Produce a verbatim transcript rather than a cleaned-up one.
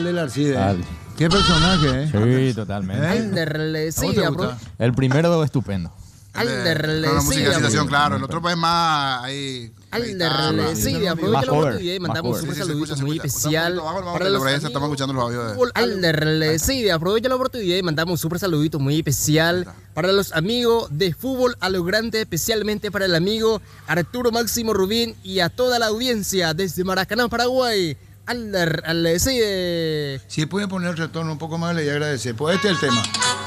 el Arcide. Al- ¿Qué personaje, eh? Sí, totalmente. Alderle, ¿Cómo sí, te apro- gusta? El primero estupendo. Alderle, Con la sí, música de apro- citación, claro. El otro pues es más ahí. Alderle, Sí, sí, sí, aprovecho Más la cover, oportunidad y más mandamos un cover. súper sí, se saludito escucha, se muy escucha. especial Bajo, bajo, bajo, para que los la audiencia estamos amigos. escuchando los audios de... Alderle, sí, aprovecho la oportunidad y mandamos un súper saludito muy especial para los amigos de Fútbol a lo Grande, especialmente para el amigo Arturo Máximo Rubín y a toda la audiencia desde Maracaná, Paraguay. Alder, al, sí, eh, Si puede poner el retorno un poco más, le voy a agradecer. Pues este es el tema.